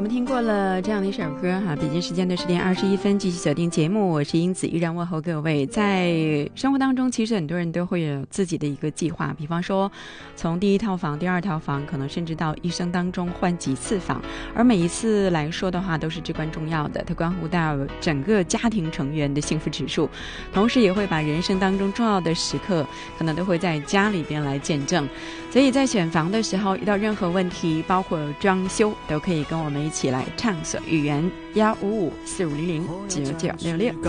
们听过了这样的一首歌哈，北京时间的10点21分，继续锁定节目，我是英子，依然问候各位。在生活当中，其实很多人都会有自己的一个计划，比方说从第一套房、第二套房，可能甚至到一生当中换几次房，而每一次来说的话都是至关重要的，它关乎到整个家庭成员的幸福指数，同时也会把人生当中重要的时刻可能都会在家里边来见证。所以在选房的时候遇到任何问题，包括装修，都可以跟我们一起来畅所欲言，15545009966。